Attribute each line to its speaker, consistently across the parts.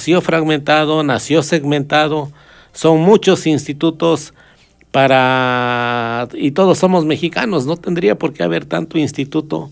Speaker 1: nació fragmentado, nació segmentado, son muchos institutos y todos somos mexicanos, no tendría por qué haber tanto instituto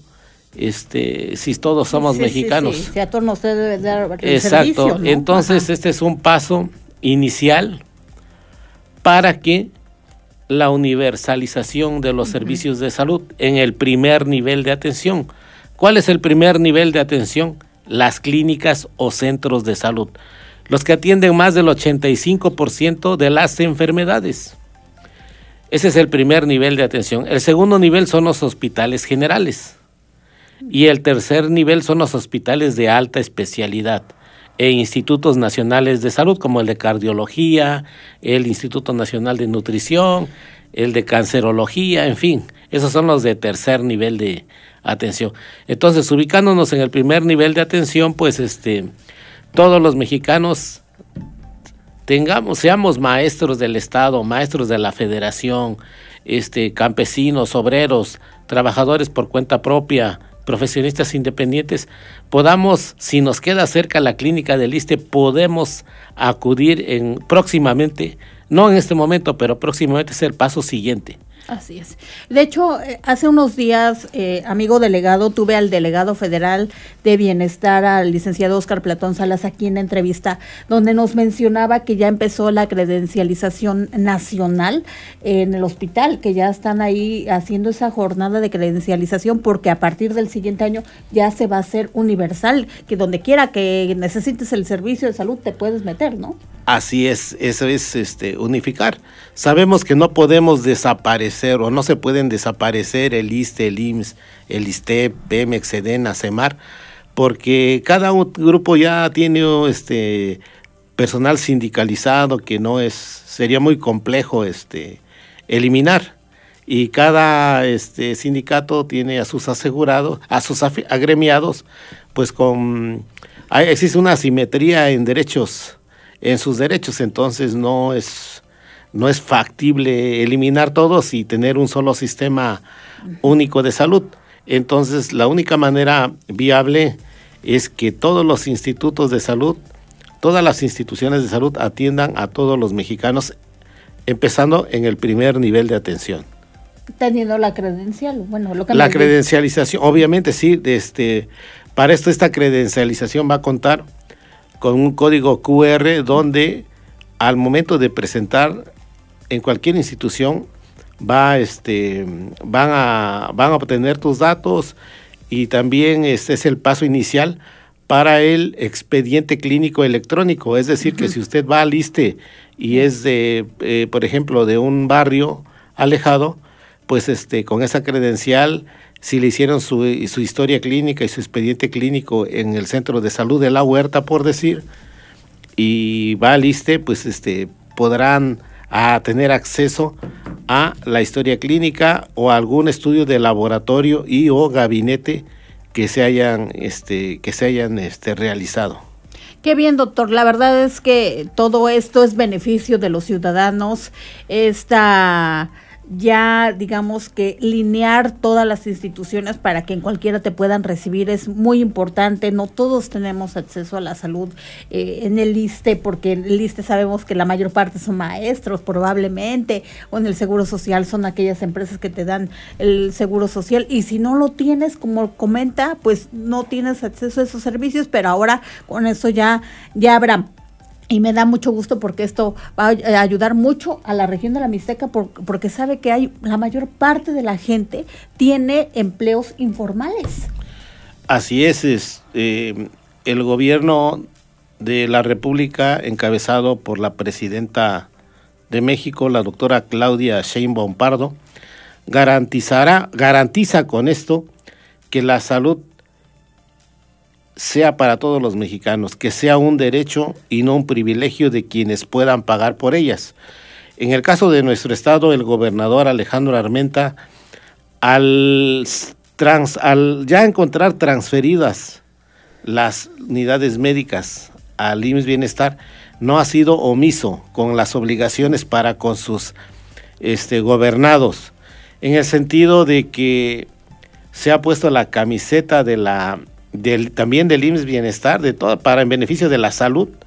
Speaker 1: si todos somos mexicanos.
Speaker 2: Si a todos nos debe dar el
Speaker 1: exacto,
Speaker 2: servicio, ¿no?
Speaker 1: Entonces este es un paso inicial para que la universalización de los servicios de salud en el primer nivel de atención. ¿Cuál es el primer nivel de atención? Las clínicas o centros de salud, los que atienden más del 85% de las enfermedades. Ese es el primer nivel de atención. El segundo nivel son los hospitales generales y el tercer nivel son los hospitales de alta especialidad e institutos nacionales de salud como el de cardiología, el Instituto Nacional de Nutrición, el de cancerología, en fin, esos son los de tercer nivel de atención. Entonces, ubicándonos en el primer nivel de atención, pues todos los mexicanos seamos maestros del Estado, maestros de la Federación, campesinos, obreros, trabajadores por cuenta propia, profesionistas independientes, podamos, si nos queda cerca la clínica del ISSSTE, podemos acudir próximamente, no en este momento, pero próximamente es el paso siguiente.
Speaker 2: Así es. De hecho, hace unos días, amigo delegado, tuve al delegado federal de Bienestar, al licenciado Óscar Platón Salas, aquí en la entrevista, donde nos mencionaba que ya empezó la credencialización nacional en el hospital, que ya están ahí haciendo esa jornada de credencialización, porque a partir del siguiente año ya se va a hacer universal, que donde quiera que necesites el servicio de salud te puedes meter, ¿no?
Speaker 1: Así es, eso es unificar. Sabemos que no podemos desaparecer o no se pueden desaparecer el ISSSTE, el IMSS, el ISTEP, Pemex, SEDENA, CEMAR, porque cada grupo ya tiene personal sindicalizado que sería muy complejo eliminar, y cada sindicato tiene a sus asegurados, a sus agremiados, pues existe una asimetría en sus derechos, entonces no es factible eliminar todos y tener un solo sistema único de salud. Entonces, la única manera viable es que todos los institutos de salud, todas las instituciones de salud atiendan a todos los mexicanos, empezando en el primer nivel de atención.
Speaker 2: Teniendo la credencial,
Speaker 1: la credencialización, obviamente sí, para esta credencialización va a contar con un código QR donde al momento de presentar en cualquier institución van a obtener tus datos, y también este es el paso inicial para el expediente clínico electrónico. Es decir, que si usted va al ISSSTE y es por ejemplo, de un barrio alejado, pues con esa credencial, si le hicieron su historia clínica y su expediente clínico en el centro de salud de La Huerta, por decir, y va al ISSSTE, pues podrán tener acceso a la historia clínica o a algún estudio de laboratorio y o gabinete que se hayan realizado.
Speaker 2: Qué bien, doctor. La verdad es que todo esto es beneficio de los ciudadanos. Ya digamos que linear todas las instituciones para que en cualquiera te puedan recibir es muy importante. No todos tenemos acceso a la salud en el ISSSTE, porque en el ISSSTE sabemos que la mayor parte son maestros probablemente, o en el Seguro Social son aquellas empresas que te dan el Seguro Social, y si no lo tienes, como comenta, pues no tienes acceso a esos servicios, pero ahora con eso ya habrá. Y me da mucho gusto porque esto va a ayudar mucho a la región de la Mixteca, porque sabe que la mayor parte de la gente tiene empleos informales. Así es,
Speaker 1: el gobierno de la República, encabezado por la presidenta de México, la doctora Claudia Sheinbaum Pardo, garantiza con esto que la salud sea para todos los mexicanos, que sea un derecho y no un privilegio de quienes puedan pagar por ellas. En el caso de nuestro estado, el gobernador Alejandro Armenta, al ya encontrar transferidas las unidades médicas al IMSS Bienestar, no ha sido omiso con las obligaciones para con sus gobernados, en el sentido de que se ha puesto la camiseta también del IMSS Bienestar, para en beneficio de la salud,